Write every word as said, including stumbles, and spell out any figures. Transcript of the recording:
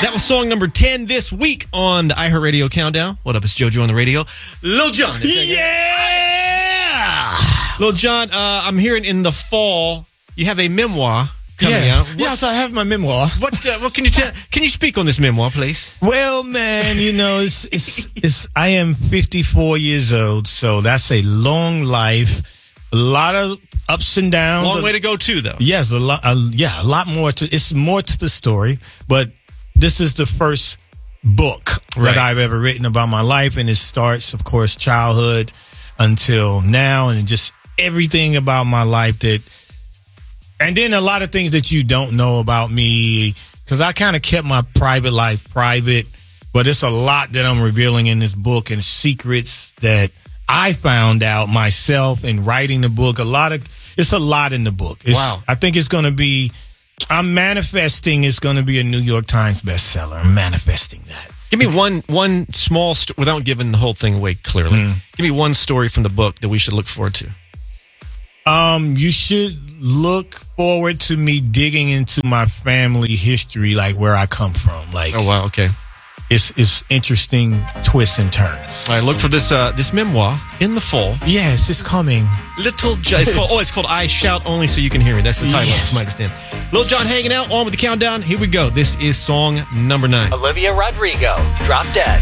That was song number ten this week on the iHeartRadio Countdown. What up, it's JoJo on the radio. Lil Jon. Yeah! Lil Jon, uh, I'm hearing in the fall you have a memoir coming yeah. out. What, yes, I have my memoir. What uh, What can you tell? Can you speak on this memoir, please? Well, man, you know, it's, it's, it's, I am fifty-four years old, so that's a long life. A lot of ups and downs. Long way to go, too, though. Yes, a lot. Uh, yeah, a lot more to. It's more to the story, but this is the first book right. that I've ever written about my life, and it starts, of course, childhood until now, and just everything about my life that, and then a lot of things that you don't know about me, because I kind of kept my private life private, but it's a lot that I'm revealing in this book and secrets that I found out myself in writing the book. A lot of, it's a lot in the book. It's, wow. I think it's going to be, I'm manifesting it's going to be a New York Times bestseller. I'm manifesting that. Give me one one small, st- without giving the whole thing away clearly, mm. give me one story from the book that we should look forward to. Um, you should look forward to me digging into my family history, like where I come from. Like, oh, wow, okay. It's it's interesting twists and turns. All right, look for this uh, this memoir in the fall. Yes, it's coming. Little Jon. It's called, oh, it's called I Shout Only So You Can Hear Me. That's the title, yes. from my understanding. Lil Jon hanging out on with the countdown. Here we go. This is song number nine. Olivia Rodrigo, Drop Dead.